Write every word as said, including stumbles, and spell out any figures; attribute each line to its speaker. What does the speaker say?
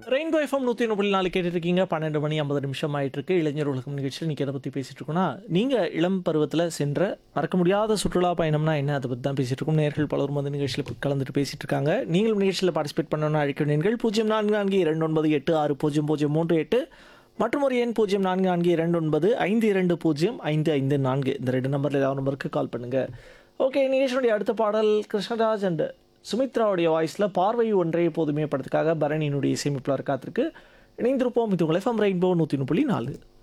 Speaker 1: Rainbow FM நூற்றி ஒன்று புள்ளி நாலு கேட்டுட்ருக்கீங்க. பன்னெண்டு மணி ஐம்பது நிமிஷம் ஆயிட்டிருக்கு. இளைஞர் உலகம் நிகழ்ச்சியில் இன்றைக்கி எதை பற்றி பேசிகிட்டு இருக்கோன்னா, நீங்கள் இளம் பருவத்தில் சென்ற மறக்க முடியாத சுற்றுலா பயணம்னா என்ன, அதை பற்றி தான் பேசிகிட்டு இருக்கோம். நேர்கள் பலரும் வந்து நிகழ்ச்சியில் கலந்துட்டு பேசிகிட்டு இருக்காங்க. நீங்களும் நிகழ்ச்சியில் பார்ட்டிசிபேட் பண்ணணும்னு அழைக்க எண்கள் பூஜ்ஜியம் நான்கு நான்கு இரண்டு ஒன்பது எட்டு ஆறு பூஜ்ஜியம் பூஜ்ஜியம் மூன்று எட்டு மற்றும் ஒரு எண் பூஜ்ஜியம் நான்கு நான்கு இரண்டு ஒன்பது ஐந்து இரண்டு பூஜ்ஜியம் ஐந்து ஐந்து நான்கு. இந்த ரெண்டு நம்பரில் ஏதாவது நம்பருக்கு கால் பண்ணுங்கள். ஓகே, நிகழ்ச்சியுடைய அடுத்த பாடல் கிருஷ்ணராஜ் அண்ட் சுமித்ராவுடைய வாய்ஸில் பார்வை ஒன்றே போதுமே படத்துக்காக பரணியினுடைய இசையமைப்பில் காத்திருக்கு. இணைந்திருப்போம். இது உங்கள் எஃப்எம் ரெயின்போ நூற்றி ஒன்று புள்ளி நாலு.